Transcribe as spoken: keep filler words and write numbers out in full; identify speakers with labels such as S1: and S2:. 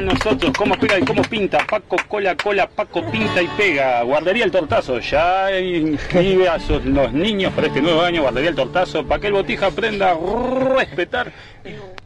S1: Nosotros, cómo pega y cómo pinta, Paco cola, cola, Paco pinta y pega. Guardería El Tortazo, ya inscribe a sus, los niños para este nuevo año, Guardería El Tortazo, para que el Botija aprenda a respetar